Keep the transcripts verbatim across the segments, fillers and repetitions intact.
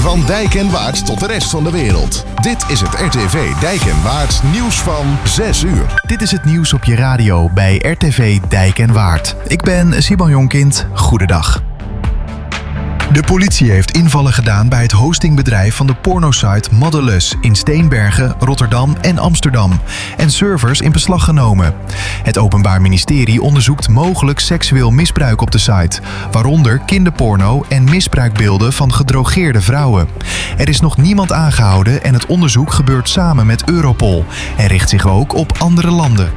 Van Dijk en Waard tot de rest van de wereld. Dit is het R T V Dijk en Waard nieuws van zes uur. Dit is het nieuws op je radio bij R T V Dijk en Waard. Ik ben Simon Jonkind. Goedendag. De politie heeft invallen gedaan bij het hostingbedrijf van de pornosite Modulus in Steenbergen, Rotterdam en Amsterdam en servers in beslag genomen. Het Openbaar Ministerie onderzoekt mogelijk seksueel misbruik op de site, waaronder kinderporno en misbruikbeelden van gedrogeerde vrouwen. Er is nog niemand aangehouden en het onderzoek gebeurt samen met Europol en richt zich ook op andere landen.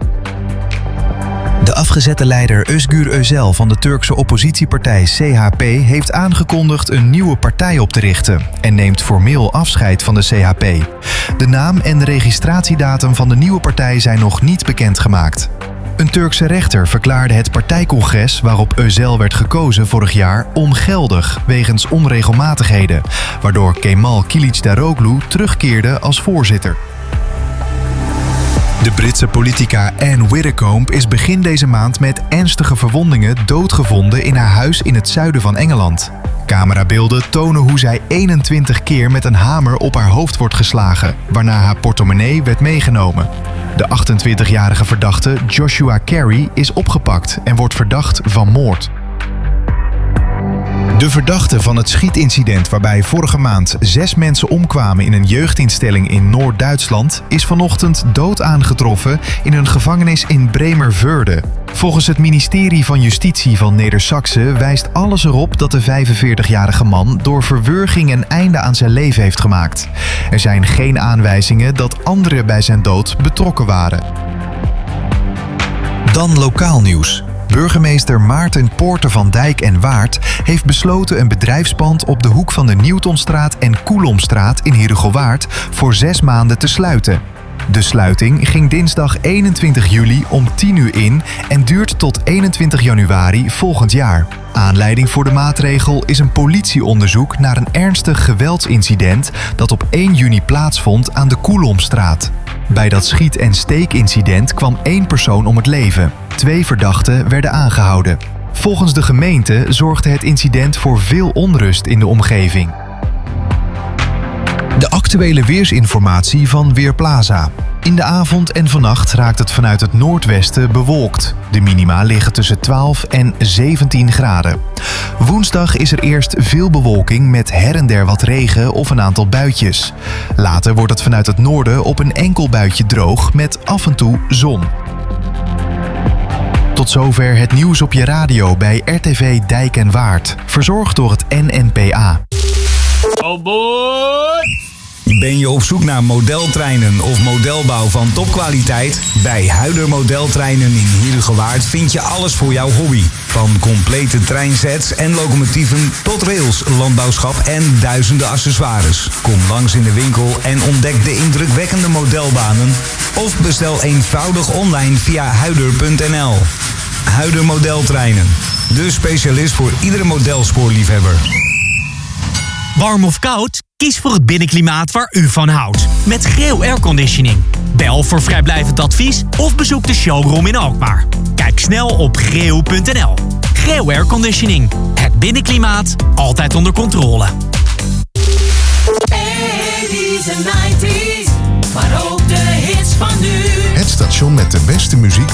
De afgezette leider Özgür Özel van de Turkse oppositiepartij C H P heeft aangekondigd een nieuwe partij op te richten en neemt formeel afscheid van de C H P. De naam en de registratiedatum van de nieuwe partij zijn nog niet bekendgemaakt. Een Turkse rechter verklaarde het partijcongres waarop Özel werd gekozen vorig jaar ongeldig wegens onregelmatigheden, waardoor Kemal Kılıçdaroğlu terugkeerde als voorzitter. De Britse politica Anne Widdecombe is begin deze maand met ernstige verwondingen doodgevonden in haar huis in het zuiden van Engeland. Camerabeelden tonen hoe zij eenentwintig keer met een hamer op haar hoofd wordt geslagen, waarna haar portemonnee werd meegenomen. De achtentwintigjarige verdachte Joshua Carey is opgepakt en wordt verdacht van moord. De verdachte van het schietincident waarbij vorige maand zes mensen omkwamen in een jeugdinstelling in Noord-Duitsland is vanochtend dood aangetroffen in een gevangenis in Bremervörde. Volgens het ministerie van Justitie van Neder-Saxe wijst alles erop dat de vijfenveertigjarige man door verwurging een einde aan zijn leven heeft gemaakt. Er zijn geen aanwijzingen dat anderen bij zijn dood betrokken waren. Dan lokaal nieuws. Burgemeester Maarten Poorter van Dijk en Waard heeft besloten een bedrijfspand op de hoek van de Newtonstraat en Coulomstraat in Herugewaard voor zes maanden te sluiten. De sluiting ging dinsdag eenentwintig juli om tien uur in en duurt tot eenentwintig januari volgend jaar. Aanleiding voor de maatregel is een politieonderzoek naar een ernstig geweldsincident dat op één juni plaatsvond aan de Coulomstraat. Bij dat schiet- en steekincident kwam één persoon om het leven. Twee verdachten werden aangehouden. Volgens de gemeente zorgde het incident voor veel onrust in de omgeving. De actuele weersinformatie van Weerplaza. In de avond en vannacht raakt het vanuit het noordwesten bewolkt. De minima liggen tussen twaalf en zeventien graden. Woensdag is er eerst veel bewolking met her en der wat regen of een aantal buitjes. Later wordt het vanuit het noorden op een enkel buitje droog met af en toe zon. Tot zover het nieuws op je radio bij R T V Dijk en Waard. Verzorgd door het N N P A. Oh boy! Ben je op zoek naar modeltreinen of modelbouw van topkwaliteit? Bij Huider Modeltreinen in Herugewaard vind je alles voor jouw hobby. Van complete treinsets en locomotieven tot rails, landbouwschap en duizenden accessoires. Kom langs in de winkel en ontdek de indrukwekkende modelbanen. Of bestel eenvoudig online via huider punt n l. Huider Modeltreinen. De specialist voor iedere modelspoorliefhebber. Warm of koud? Kies voor het binnenklimaat waar u van houdt. Met Greo Airconditioning. Bel voor vrijblijvend advies of bezoek de showroom in Alkmaar. Kijk snel op greo punt n l. Greo Airconditioning. Het binnenklimaat altijd onder controle. eighties en nineties, maar ook de hits van nu. Het station met de beste muziek